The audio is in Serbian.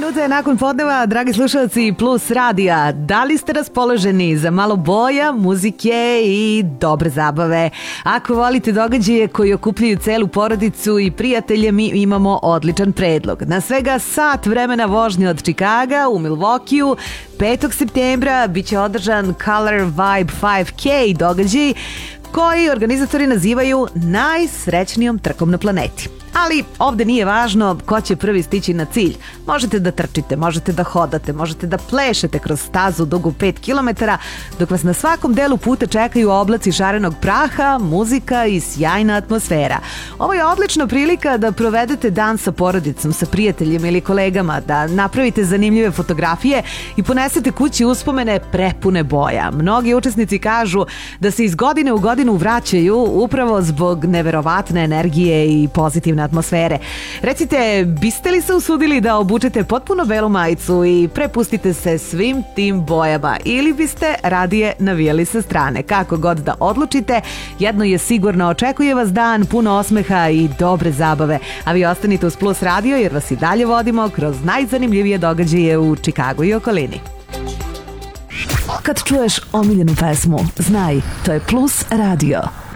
minute nakon podneva, dragi slušalci Plus radija, da li ste raspoloženi za malo boja, muzike i dobre zabave? Ako volite događaje koji okupljaju celu porodicu i prijatelje, mi imamo odličan predlog. Na svega sat vremena vožnje od Čikaga u Milwaukeeu, 5. septembra biće održan Color Vibe 5K događaj koji organizatori nazivaju najsrećnijom trkom na planeti. Ali ovde nije važno ko će prvi stići na cilj. Možete da trčite, možete da hodate, možete da plešete kroz stazu dugu 5 km, dok vas na svakom delu puta čekaju oblaci šarenog praha, muzika i sjajna atmosfera. Ovo je odlična prilika da provedete dan sa porodicom, sa prijateljima ili kolegama, da napravite zanimljive fotografije i ponesete kući uspomene prepune boja. Mnogi učesnici kažu da se iz godine u godinu vraćaju upravo zbog neverovatne energije i pozitivne atmosfere. Recite, biste li se usudili da obučete potpuno belu majicu i prepustite se svim tim bojama ili biste radije navijali sa strane? Kako god da odlučite, jedno je sigurno, očekuje vas dan puno osmeha i dobre zabave. A vi ostanite uz Plus radio jer vas i dalje vodimo kroz najzanimljivije događaje u Čikagu i okolini. Kad čuješ omiljenu pesmu, znaj, to je Plus radio.